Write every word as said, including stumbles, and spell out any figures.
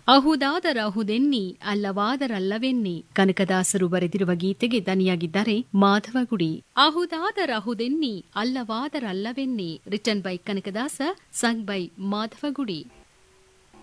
ಅಹುದಾದರಹುದೆನ್ನಿ ಅಲ್ಲವಾದರಲ್ಲವೆನ್ನಿ ಕನಕದಾಸರು ಬರೆದಿರುವ ಗೀತೆಗೆ ದನಿಯಾಗಿದ್ದಾರೆ Madhavagudi. ಅಹುದಾದರಹುದೆನ್ನಿ ಅಲ್ಲವಾದರಲ್ಲವೆನ್ನಿ written by Kanakadasa, sung by Madhavagudi.